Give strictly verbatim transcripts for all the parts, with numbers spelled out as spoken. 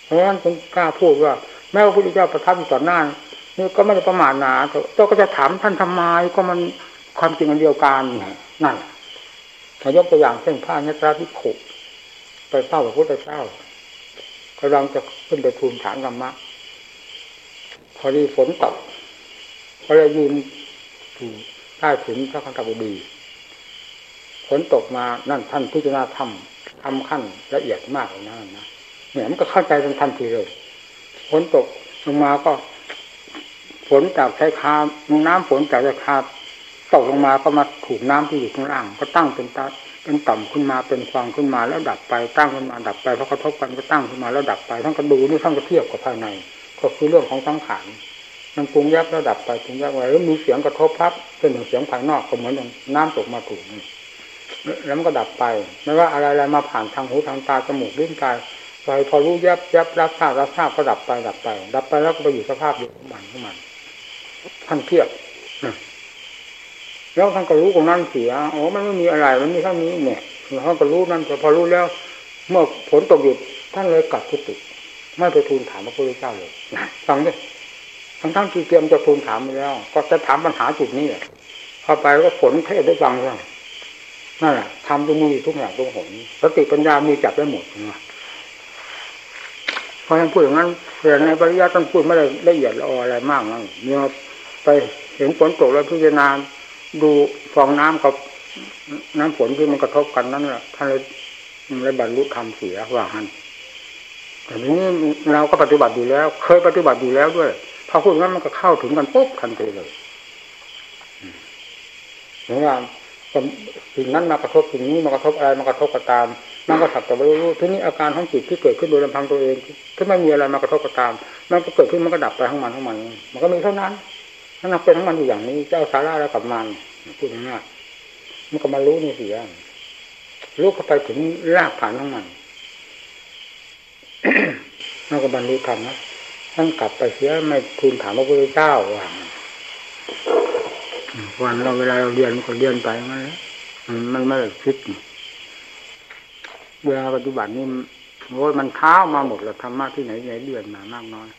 เพราะฉะนั้นผมกล้าพูดว่าแม้ว่าพระพุทธเจ้าประทับอยู่ต่อหน้านี่ก็ไม่ได้ประมาทหนาเจ้าก็จะถามท่านทำไมก็มันความจริงอันเดียวกันนั่นถ้ายกตัวอย่างเช่นพระนัตราภิกขุไปเฝ้าพระพุทธเจ้ากำลังจะขึ้นไปทูลถามธรรมะพอดีฝนตกก็เลยยืนอยู่ใต้ถุนพระคันธบดีฝนตกมานั่นท่านพิจารณาธรรมทำขั้นละเอียดมากเลยนะนะเนี่ยมันก็เข้าใจทันทีเลยฝนตกลงมาก็ฝนจากชายคาน้ำฝนจากชายคาตกลงมาก็มาถูกน้ำที่อยู่ข้างล่างก็ตั้งเป็นตาเป็นต่ำขึ้นมาเป็นฟองขึ้นมาแล้วดับไปตั้งขึ้นมาดับไปเพราะกระทบกันก็ตั้งขึ้นมาแล้วดับไปทั้งกระดูนี่ทั้งกระเทียบกับภายในก็คือเรื่องของสังขารมันปรุงยับแล้วดับไปปรุงยับไปแล้วมีเสียงกระทบพับเป็นเสียงภายนอกก็เหมือนน้ำตกมาถูกแล้วมันก็ดับไปไม่ว่าอะไรๆมาผ่านทางหูทางตาจมูกลิ้นกายไปพอรู้ยับยับรับทราบรับทราบก็ดับไปดับไปดับไปแล้วก็ไปอยู่สภาพอยู่ของมันของมันท่านเทียบแล้วท่านก็รู้ตรงนั้นเสียอ๋อมันไม่มีอะไรมันมีเท่านี้เนี่ยท่านก็รู้นั่นแต่พอรู้แล้วเมื่อฝนตกหยุดท่านเลยกลับกุฏิไม่ไปทูลถามพระพุทธเจ้าเลยฟังดิทั้งทั้งที่เตรียมจะทูลถามไปแล้วก็จะถามปัญหาจุดนี้แหละเข้าไปก็ฝนเทศได้ฟังแล้วนั่นแหละทำด้วยมือทุกอย่างทุกหนสติปัญญามีจับได้หมดนะเพราะฉะนั้นพูดอย่างนั้นแต่ในปริยัติท่านพูดไม่ได้ละเอียดละอออะไรมากนะเมื่อไปเห็นฝนตกแล้วพิจารณาดูฟองน้ำกับน้ำฝนที่มันกระทบกันนั่นแหละท่านเลยเลยบรรลุธรรมเสียว่าหันแต่ทีนี้เราก็ปฏิบัติอยู่แล้วเคยปฏิบัติอยู่แล้วด้วยพอพูดงั้นมันก็เข้าถึงกันปุ๊บทันทีเลยเหมือนว่าสิ่งนั้นมากระทบสิ่งนี้มากระทบอะไรมากระทบก็ตามมันก็สักแต่ว่ารู้ทีนี้อาการของจิตที่เกิดขึ้นโดยลำพังตัวเองถ้าไม่มีอะไรมากระทบก็ตามมันก็เกิดขึ้นมันก็ดับไปทั้งมันทั้งมันมันก็มีเท่านั้นนั่นเป็นทั้งมันอยู่อย่างนี้จะเอาสาระอะไรกับมันพูดง่ายๆมันก็มารู้นี่เสียรู้เข้าไปถึงรากฐานทั้งมันมันก็บรรลุธรรมนะท่านกลับไปเสียไม่ทูลถามพระพุทธเจ้าว่าวันเราเวลาเราเรียนมันก็เรียนไปงั้นแหละมันไม่ได้คิดเวลาปฏิบัตินี่โอ้ยมันเท้ามาหมดแล้วธรรมะที่ไหนไหนเรียนมามากน้อย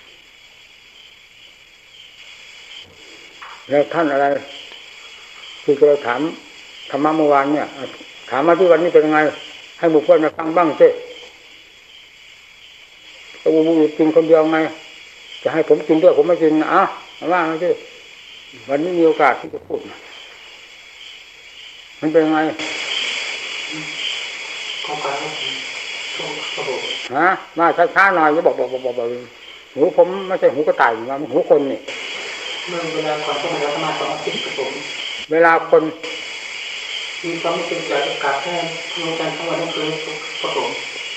แล้วท่านอะไรคือเราถามธรรมะเมื่อวานเนี่ยถามมาที่วันนี้เป็นยังไงให้หมู่เพื่อนมาฟังบ้างสิตัวบุรุษกินคนเดียวไงจะให้ผมกินด้วยผมไม่กินอ่ะมาว่าไงสิวันนี้มีโอกาสที่จะพูดมันเป็นยังไงฮะมาช้าๆหน่อยจะบอกบอกบอกบอกหูผมไม่ใช่หูกระต่ายนะหูคนนี่เมื่อเวลาก่อนต้องมาสมาธิคิดกับผมเวลาคนมีความไม่เป็นใจกับแค่ทำการทั้งวันทั้งคืนกับผม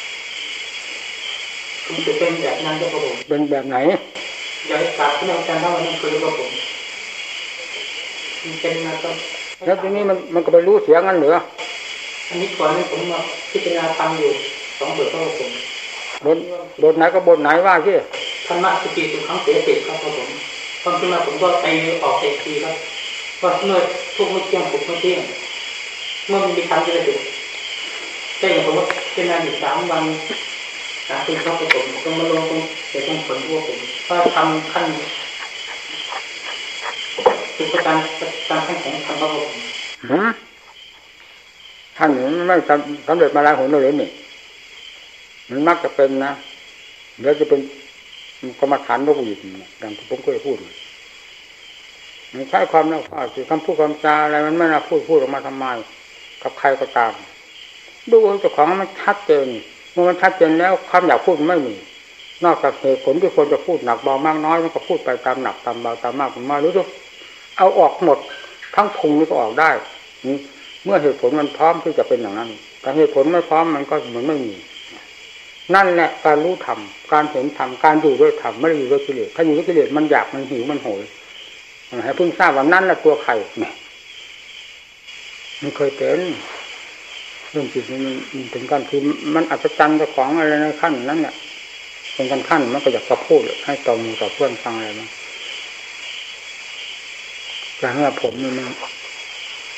คุณจะเป็นแบบนั้นกับผมเป็นแบบไหนอยากให้กลับที่ทำการทั้งวันทั้งคืนกับผมมันเป็นมาก็แล้วทีนี้มันมันก็ไปรู้เสียงั้นเหรออันนี้ก่อนนี้ผมมาพิจารณาฟังอยู่สองบทครับผมบทบทไหนก็บทไหนว่าที่ธรรมะสติสุขังเสติครับผมความจริงผมก็ไปออกเอกทีครับว่าเมื่อทุกเมื่อเที่ยงทุกเมื่อเที่ยงเมื่อมีคำจะได้ถึงแต่อย่างผมว่าเป็นนานอยู่สามวันสามคืนครับผมต้องมาลงตรงเดี๋ยวต้องผลพวกผมถ้าทำขั้นคือการการขั้นของทางพระองค์ท่านไม่สำเร็จมาแล้วหนเลยนี่มันมักจะเป็นนะเดี๋ยวจะเป็นกรรมฐานโลกอีกอย่างที่ผมเคยพูดมันใช้ความน่าฟังคือคำพูดคำจาอะไรมันไม่น่าพูดพูดออกมาทำไมกับใครก็ตามดูเจ้าของมันชัดเจนเมื่อมันชัดเจนแล้วคำอยากพูดไม่มีนอกจากเหตุผลที่ควรจะพูดหนักเบามากน้อยมันก็พูดไปตามหนักตามเบาตามมากตามน้อยรู้ดูเอาออกหมดทั้งพุงนี่ก็ออกได้เมื่อเหตุผลมันพร้อมที่จะเป็นอย่างนั้นแต่เหตุผลไม่พร้อมมันก็เหมือนไม่มีนั่นแหละการรู้ธรรมการเห็นธรรมการอยู่ด้วยธรรมไม่ได้อยู่ด้วยกิเลสถ้าอยู่ด้วยกิเลสมันอยากมันหิวมันโหยให้เพิ่งทราบว่านั่นแหละตัวใครเนี่ยมันเคยเป็นเรื่องจิตมันถึงการคือมันอัศจรรย์กับของอะไรในขั้นนั้นเนี่ยเป็นขั้นขั้นมันก็อยากจะพูดให้ต่อมือต่อเพื่อนฟังอะไรมั้งแต่เมื่อผมนี่มัน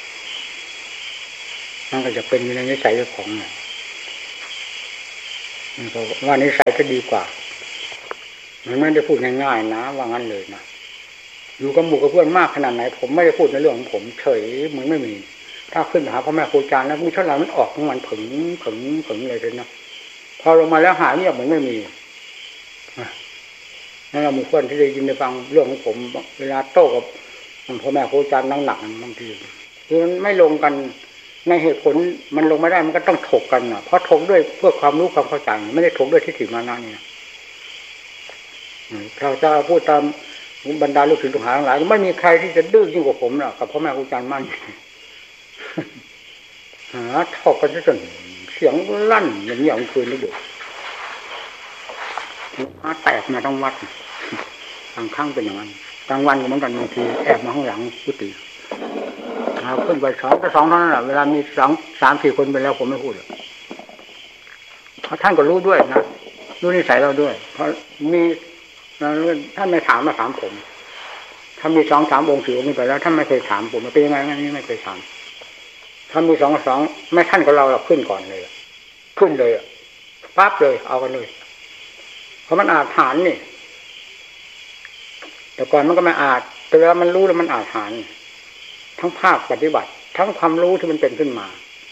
มันก็จะเป็นอยู่ในนิสัยของเนี่ยว่านิสัยจะดีกว่ามันไม่ได้พูดง่ายๆนะว่างั้นเลยนะอยู่กับหมู่กับเพื่อนมากขนาดไหนผมไม่ได้พูดในเรื่องของผมเฉยเหมือนไม่มีถ้าขึ้นหาพ่อแม่ครูอาจารย์แล้วมีเท่าไหร่มันออกของมันผึ่งผึ่งผึ่งเลยเลยนะพอลงมาแล้วหายเงียบเหมือนไม่มีนั่นเรามีเพื่อนที่ได้ยินได้ฟังเรื่องของผมเวลาโต้กับพ่อแม่ครูอาจารย์หนักๆบางทีคือมันไม่ลงกันในเหตุผลมันลงไม่ได้มันก็ต้องถกกันนะเพราะถกด้วยเพื่อความรู้ความเข้าใจไม่ได้ถกด้วยทิฏฐิมานะนี่เราจะพูดตามบรรดาลูกศิษย์ลูกหาทั้งหลายไม่มีใครที่จะดื้อยิ่งกว่าผมหรอกกับพ่อแม่ครูอาจารย์มั่นหาถกกันจนเสียงลั่นอย่างนี้อย่างคืนนี่ดูมาแตกมาทั้งวัดบางครั้งเป็นอย่างนั้นกลางวันก็เหมือนกันบางทีแอบมาข้างหลังกุฏิเอาขึ้นไปสองก็สองเท่านั้นแหละเวลามีสองสามสี่คนไปแล้วผมไม่พูดเพราะท่านก็รู้ด้วยนะรู้นิสัยเราด้วยเพราะมีท่านไม่ถามมาถามผมถ้ามีสองสามองค์สี่องค์ไปแล้วท่านไม่เคยถามผมเป็นยังไงงั้นนี่ไม่เคยถามถ้ามีสองสองไม่ท่านกับเราเราขึ้นก่อนเลยขึ้นเลยปั๊บเลยเอากันเลยเพราะมันอาจฐานนี่แต่ก่อนมันก็ไม่อาจแต่แล้วมันรู้แล้วมันอาจฐานทั้งภาคปฏิบัติทั้งความรู้ที่มันเป็นขึ้นมา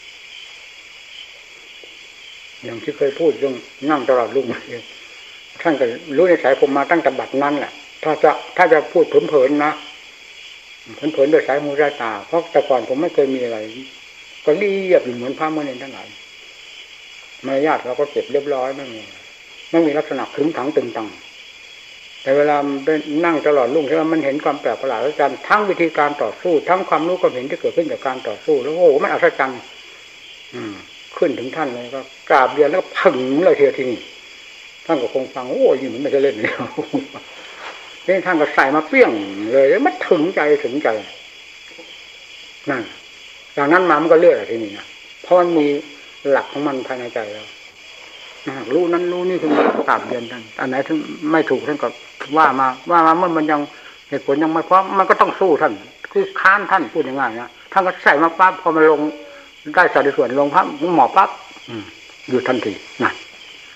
อย่างที่เคยพูดเรื่องนั่งตลอดรุ่งท่านก็รู้ในสายผมมาตั้งแต่บัดนั้นแหละถ้าจะถ้าจะพูดเผลอๆนะเผลอๆโดยสายหูสายตาเพราะแต่ก่อนผมไม่เคยมีอะไรก็เรียบอยู่เหมือนพระเมื่อนี้ทั้งหลายมารยาทเราก็เก็บเรียบร้อยไม่มีไม่มีลักษณะขึงขังตึงตังแต่เวลาเป็นนั่งตลอดรุ่งใช่ไหมมันเห็นความแปลกประหลาดอัศจรรย์ทั้งวิธีการต่อสู้ทั้งความรู้ความเห็นที่เกิดขึ้นจากการต่อสู้แล้วโอ้โหมันอัศจรรย์ขึ้นถึงท่านเลยก็กราบเรียนแล้วก็ผึ่งเลยทีทีนี้ท่านก็คงฟังโอ้ยมันไม่ใช่เล่นเลยนี่ท่านก็ใส่มาเปี้ยงเลยมันถึงใจถึงใจนั่นจากนั้นมามันก็เลื่อนอะไรทีนี้นะเพราะมันมีหลักของมันภายในใจแล้วรู้นั้นรู้นี่คือกราบเรียนท่านอันไหนถึงไม่ถูกท่านก็ว่ามาว่ามาเมื่อมันยังเหตุผลยังไม่พร้อมมันก็ต้องสู้ท่านคือค้านท่านพูดง่ายๆนะท่านก็ใส่มาปั๊บพอมาลงได้สัดส่วนลงพับหมอปั๊บอยู่ทันทีนั่น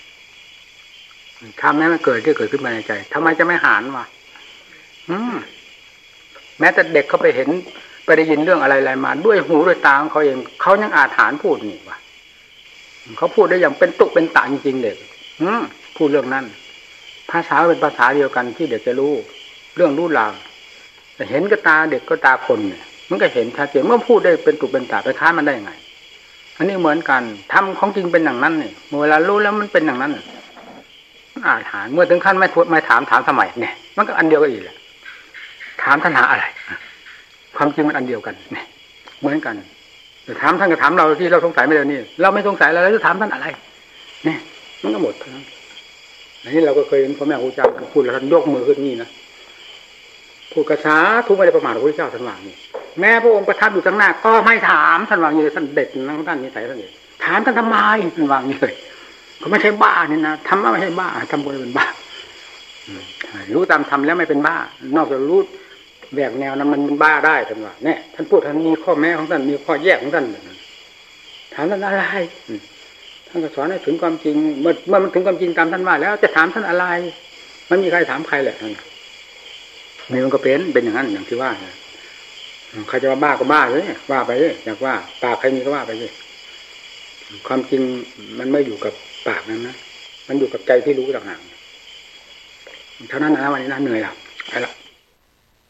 ทำให้มันเกิดที่เกิดขึ้นมาในใจทำไมจะไม่หานวะแม้แต่เด็กเขาไปเห็นไปได้ยินเรื่องอะไรๆมาด้วยหูด้วยตาของเขาเองเขายังอาถรรพ์พูดนี่วะเขาพูดได้อย่างเป็นตุเป็นตะจริงๆเด็กพูดเรื่องนั้นภาษาเป็นภาษาเดียวกันที่เด็กจะรู้เรื่องรู้ราวแต่เห็นก็ตาเด็กก็ตาคนเนี่ยมันก็เห็นชัดเจนเมื่อพูดได้เป็นตุเป็นตะไปค้านมันได้ยังไงอันนี้เหมือนกันทำของจริงเป็นอย่างนั้นเนี่ยเวลารู้แล้วมันเป็นอย่างนั้นอาถรรพ์เมื่อถึงขั้นไม่ทวดไม่ถามถามสมัยเนี่ยมันก็อันเดียวกันอีกแหละถามท่านหาอะไรความจริงมันอันเดียวกันเนี่ยเหมือนกันแต่ถามท่านก็ถามเราที่เราสงสัยไม่เลยนี่เราไม่สงสัยแล้วจะถามท่านอะไรเนี่ยมันก็หมดเท่านั้นอันนี้เราก็เคยเห็นพ่อแม่ครูอาจารย์พูดแล้วท่านยกมือขึ้นนี่นะพูดกระช้าทุกไม่ได้ประมาทพระพุทธเจ้าท่านวางนี่แม้พระองค์ประทับอยู่ข้างหน้าก็ไม่ถามท่านวางอยู่เลยท่านเด็ดนะท่านนิสัยท่านเด็ดถามท่านทำไมท่านวางนี่เลยเขาไม่ใช่บ้านี่นะทำไม่ใช่บ้าทำบุญเป็นบ้ารู้ตามทำแล้วไม่เป็นบ้านอกจากรู้แบกแนวนั้นมันเป็นบ้าได้ท่านว่าเนี่ยท่านพูดท่านมีข้อแม้ของท่านมีข้อแยกของท่านถามท่านอะไรท่านก็สอนให้ถึงความจริงเมื่อเมื่อมันถึงความจริงตามท่านว่าแล้วจะถามท่านอะไรไม่มีใครถามใครแหละนี่มันก็เป็นเป็นอย่างนั้นอย่างที่ว่าใครจะว่าบ้าก็บ้าเลยว่าไปเลยอยากว่าปากใครมีก็ว่าไปเลยความจริงมันไม่อยู่กับปากนั้นนะมันอยู่กับใจที่รู้ต่างหากเท่านั้นนะวันนี้น่าเหนื่อยแล้ว